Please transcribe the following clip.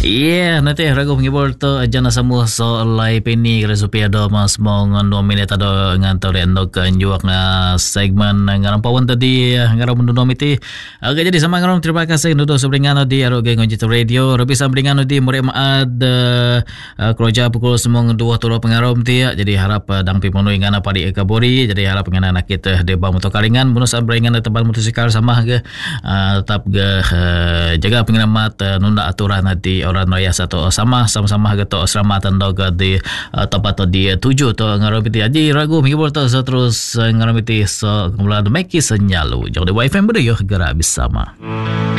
Iya, nanti ragu menghibur tu jana semua soalai pini kira supaya do mas mong 2 minit ada ngantor endok kanjuak na segmen ngaram pawan tadi ngaram mundu nomiti. Oke jadi sama ngaram terima kasih nudo sebringano di aro geng Onjito Radio. Robi sabringano di more maad keroja pukul semong 2 tolo pengarom ti. Jadi harap dang pipono ingana padi ekabori. Jadi harap ngana nak kita deba motor kalingan bonus sabringano tempat motosikal sama ge tetap ge jaga pengenamat nunda aturan nanti orang raya satu sama-sama gitu selamatan doga di tempat di 7 tu ngarapiti aji ragu menghibur tu terus ngarapiti so kemudian meki senyalu jadi WiFi berdua yo gerak bersama.